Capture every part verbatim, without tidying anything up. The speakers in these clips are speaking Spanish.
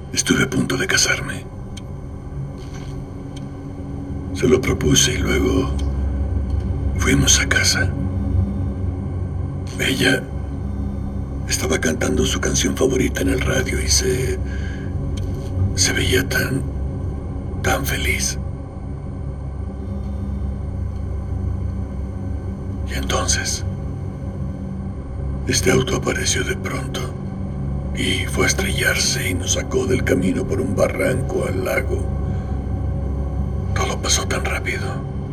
Estuve a punto de casarme. Se lo propuse y luego fuimos a casa. Ella estaba cantando su canción favorita en el radio y se... se veía tan... tan feliz. Y entonces, este auto apareció de pronto y fue a estrellarse y nos sacó del camino por un barranco al lago. Todo pasó tan rápido.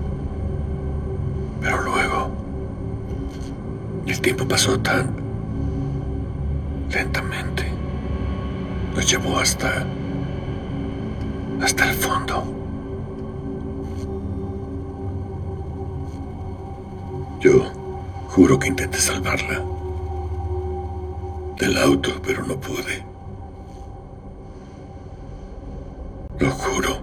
Pero luego, el tiempo pasó tan lentamente. Nos llevó hasta... hasta el fondo. Yo juro que intenté salvarla del auto, pero no pude. Lo juro.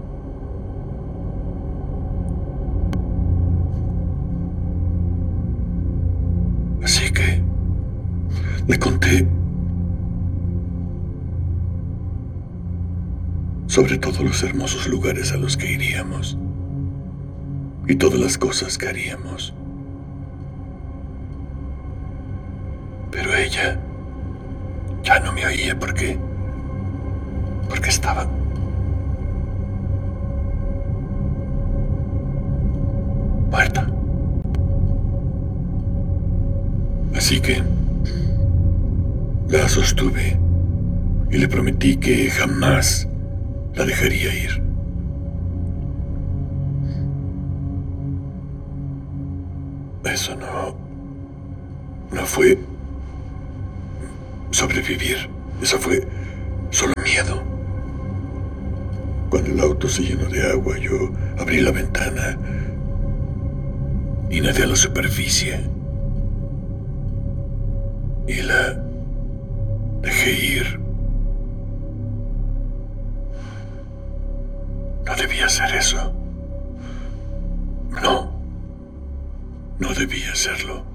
Así que le conté sobre todos los hermosos lugares a los que iríamos y todas las cosas que haríamos. Pero ella ya no me oía porque porque estaba muerta. Así que la sostuve y le prometí que jamás la dejaría ir. Eso no... no fue sobrevivir. Eso fue solo miedo. Cuando el auto se llenó de agua, yo abrí la ventana y nadé a la superficie y la dejé ir. No debía hacer eso. No, no debía hacerlo.